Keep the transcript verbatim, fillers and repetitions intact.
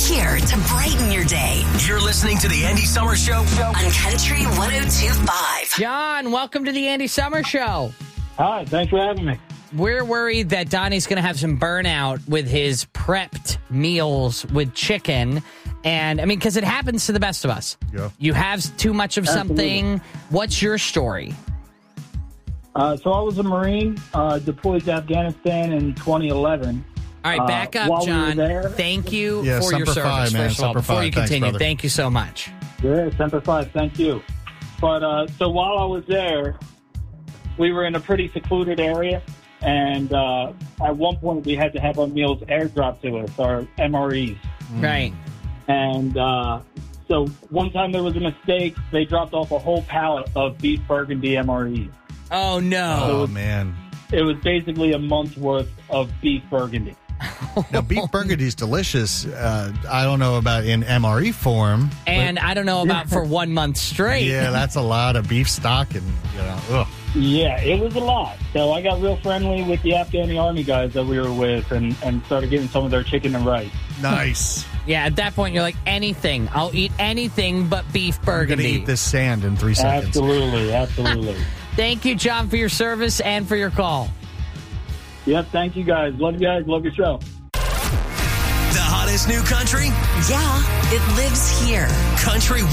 here to brighten your day. You're listening to the Andy Summer Show On Country one oh two point five. John, welcome to the Andy Summer Show. Hi, thanks for having me. We're worried that Donnie's going to have some burnout with his prepped meals with chicken. And, I mean, because it happens to the best of us. Yeah. You have too much of something. Absolutely. What's your story? Uh, so I was a Marine, uh, deployed to Afghanistan in twenty eleven. All right, back Uh, up, while we were John. there- Thank you Yeah, for your Semper service, Fi, man. first of all. Semper Before Fi. you Thanks, continue, brother. thank you so much. Yeah, Semper Fi, thank you. But uh, so while I was there, we were in a pretty secluded area, and uh, at one point we had to have our meals airdropped to us, our M R Es. Right. And uh, so one time there was a mistake. They dropped off a whole pallet of beef burgundy M R Es. Oh, no. Oh, man. It was basically a month's worth of beef burgundy. Now, beef burgundy's delicious. Uh, I don't know about in M R E form. And I don't know about for one month straight. Yeah, that's a lot of beef stock, and you know, ugh. Yeah, it was a lot. So I got real friendly with the Afghani army guys that we were with and, and started getting some of their chicken and rice. Nice. Yeah, at that point, you're like, anything. I'll eat anything but beef I'm gonna burgundy. eat this sand in three seconds. Absolutely, absolutely. Thank you, John, for your service and for your call. Yep, thank you guys. Love you guys. Love your show. The hottest new country? Yeah, it lives here. Country